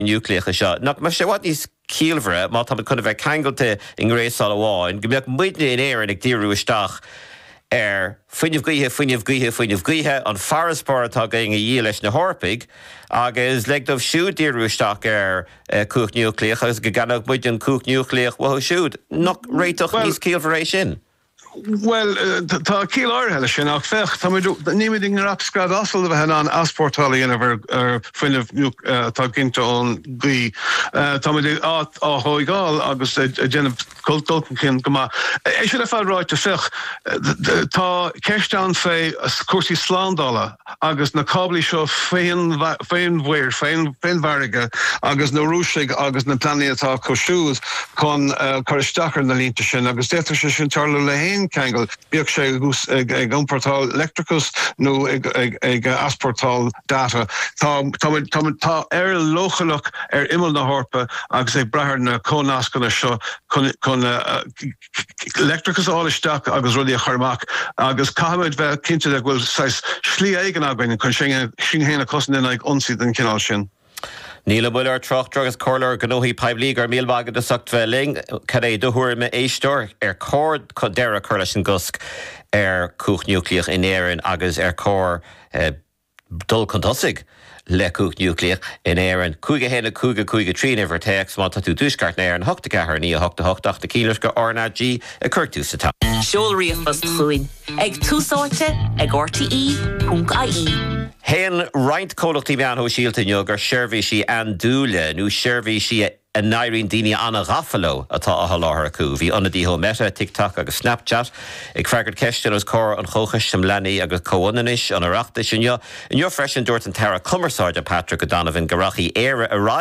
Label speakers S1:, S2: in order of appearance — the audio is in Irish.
S1: nuclear seo. Nach mar sé wat níos cíalmhre má tá chuna bheith ceangailte in gréáil amháin, go mbeadh muidne in éireann ag dtíorú isteach fuiineh gaithe an faraspáirtá going a dhí leis na hórpaig, agus legdómh siúd díorú isteach cúch nucleach agus go ganach muid an cúch nucleach wath siúd. Nach réitoch níos cíalmhre éis sin.
S2: Well, tá cíl áirthe sin ach fecht, níimiid in rapscrad asal bheit an asportála dhéanamh fuiineh tá cinnte ón gaí. Táid áthóigáil agus déanamh cultulcan cin go má. É sin fáil ráite fech, tá ceistán fé cuasaí sláándála agus na cáblaí seo féinmhuir, féinmharige agus na rúisigh agus na planí atá cosisiús chun choristeachar na línta sin, agus détar sé sin tarlú le héin Kangel, bíoh sé ag an portál electricus nó ag asportál data. Tá lochalach imel na hórpa agus ag brethir na cónascanna seo chun electricus áilisteach agus rudí a charmach agus caiimiid bheith cinnte ag bhfuil slí éigen aghain chun sin héna cosan ag ionsaí den cinál sin.
S1: Níla Muller trocht agus cólar gnóí peblií ar mílbagad a sucht bheling, cad é dohuair me éistóir cór deire chuir leis an gusc cúch nucleach in éireann agus cór dul contosig le cúch nucleach in éireann cúige héna cúige trína bhar teach má tú dúsgart na an 8 cethir ní 8 cílos go RNG a chuirtú sa tá.
S3: Seolraíochtas chuin ag túsáilte ag RTE.ie.
S1: Hen roint cólachtaí meán ho síalta nniu gur seirbhí sí an dúile nó seirbhí sí a nairín daoine anna ghafaló atá a láthar acu. Bhí anna dtí Meta, TikTok agus Snapchat ag freagart ceistin os cór an chóchas sem lenaí agus cóhanis an areachta sin nniu. In nniu freisin dúirt an Tara Cummersáide Patrick O'Donovan gorachaí éire a